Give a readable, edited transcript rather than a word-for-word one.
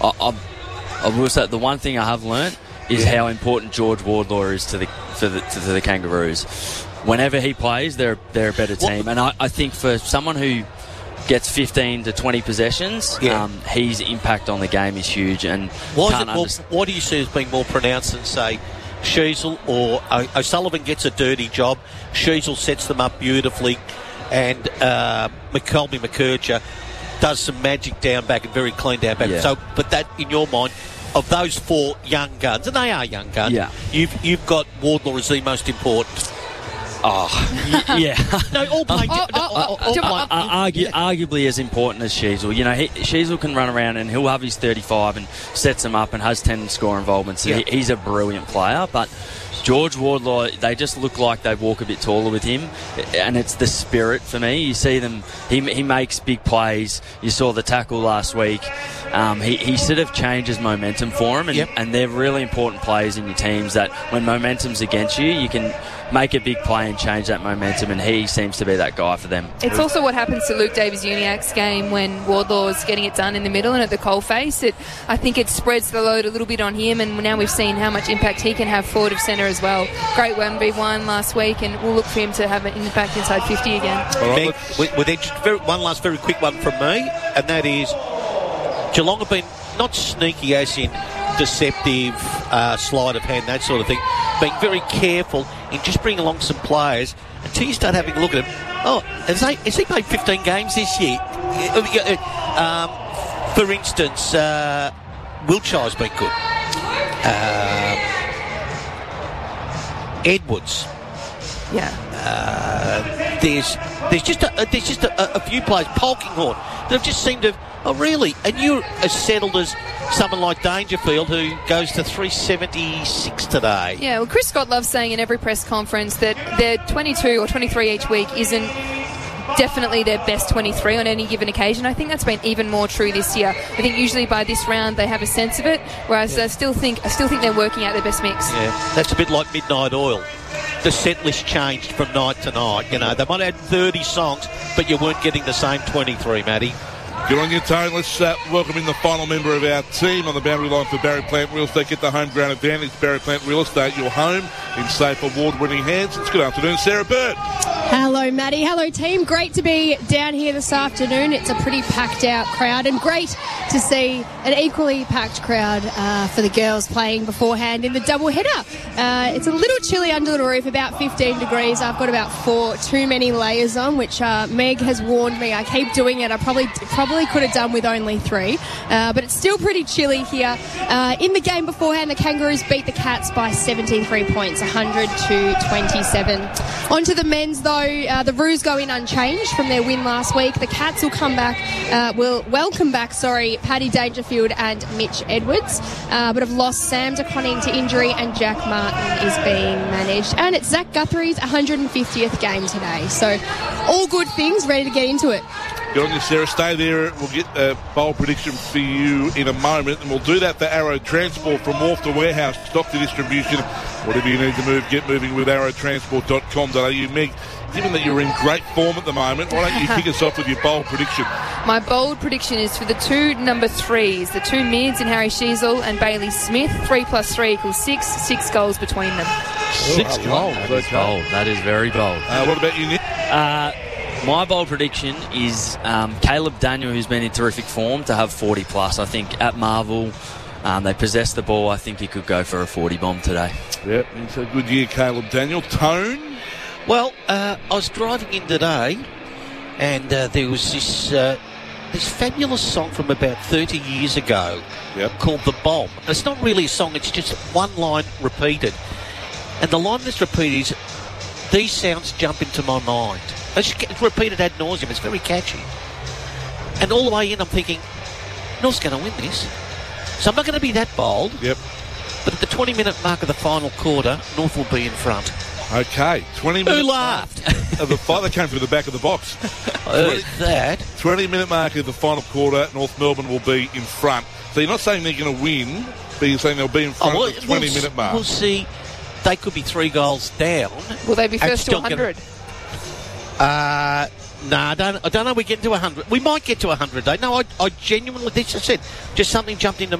I will say the one thing I have learnt is how important George Wardlaw is to the Kangaroos. Whenever he plays, they're a better team. And I think for someone who gets 15 to 20 possessions, his impact on the game is huge. And what do you see as being more pronounced than, say, Sheasel or O'Sullivan gets a dirty job, Sheasel sets them up beautifully, and Colby McKercher does some magic down back and very clean down back. Yeah. So, but that, in your mind, of those four young guns, and they are young guns, you've got Wardlaw as the most important. Yeah. No, all playing. Arguably as important as Sheasel. You know, Sheasel can run around and he'll have his 35 and sets them up and has 10 score involvements. So he's a brilliant player, but George Wardlaw, they just look like they walk a bit taller with him, and it's the spirit for me. You see them, he makes big plays. You saw the tackle last week. He sort of changes momentum for them, and they're really important players in your teams that when momentum's against you, you can make a big play and change that momentum, and he seems to be that guy for them. It's also what happens to Luke Davies-Uniacke's game when Wardlaw's getting it done in the middle and at the coalface. I think it spreads the load a little bit on him, and now we've seen how much impact he can have forward of centre as well. Great 1v1 last week, and we'll look for him to have an impact inside 50 again. One last very quick one from me, and that is Geelong have been not sneaky as in deceptive, sleight of hand, that sort of thing, being very careful in just bringing along some players until you start having a look at them. Oh, has he played 15 games this year? For instance, Wiltshire's been good. Edwards. Yeah. There's just a few players, Polkinghorne, that have just seemed to. Oh, really? And you're as settled as someone like Dangerfield, who goes to 376 today. Yeah, well, Chris Scott loves saying in every press conference that their 22 or 23 each week isn't definitely their best 23 on any given occasion. I think that's been even more true this year. I think usually by this round they have a sense of it, whereas I still think they're working out their best mix. Yeah, that's a bit like Midnight Oil. The set list changed from night to night. You know, they might have had 30 songs, but you weren't getting the same 23, Matty. Good on you, Tone. Let's welcome in the final member of our team on the boundary line for Barry Plant Real Estate. Get the home ground advantage. Barry Plant Real Estate, your home in safe, award-winning hands. It's good afternoon, Sarah Bird. Hello, Maddie. Hello, team. Great to be down here this afternoon. It's a pretty packed-out crowd, and great to see an equally packed crowd for the girls playing beforehand in the doubleheader. It's a little chilly under the roof, about 15 degrees. I've got about 4 too many layers on, which Meg has warned me. I keep doing it. I probably could have done with only 3, but it's still pretty chilly here. In the game beforehand, the Kangaroos beat the Cats by 73 points, 100 to 27. On to the men's, though. The Roos go in unchanged from their win last week. The Cats will come back, welcome back, Paddy Dangerfield and Mitch Edwards, but have lost Sam De Koning to injury, and Jack Martin is being managed. And it's Zach Guthrie's 150th game today. So all good things, ready to get into it. Good on you, Sarah. Stay there. We'll get a bowl prediction for you in a moment, and we'll do that for Arrow Transport from wharf to warehouse, stock to distribution. Whatever you need to move, get moving with arrowtransport.com.au. Meg, given that you're in great form at the moment, why don't you kick us off with your bold prediction? My bold prediction is for the 2 number 3s, the 2 mids in Harry Sheasel and Bailey Smith. 3 + 3 = 6. 6 goals between them. 6 goals. That is very bold. What about you, Nick? My bold prediction is Caleb Daniel, who's been in terrific form, to have 40 plus. I think at Marvel, they possess the ball. I think he could go for a 40 bomb today. Yep, it's a good year, Caleb Daniel. Tone? Well, I was driving in today, and there was this fabulous song from about 30 years ago called The Bomb. And it's not really a song, it's just one line repeated. And the line that's repeated is, "These sounds jump into my mind." It's repeated ad nauseum. It's very catchy. And all the way in, I'm thinking, North's going to win this. So I'm not going to be that bold. Yep. But at the 20-minute mark of the final quarter, North will be in front. Okay, 20 minutes. Who laughed? Of the fight that came through the back of the box. I heard that. 20-minute mark of the final quarter, North Melbourne will be in front. So you're not saying they're going to win, but you're saying they'll be in front of the 20-minute mark. We'll see. They could be 3 goals down. Will they be first to 100? No, I don't know. We get to 100. We might get to 100 today. No, I genuinely, this I said, just something jumped into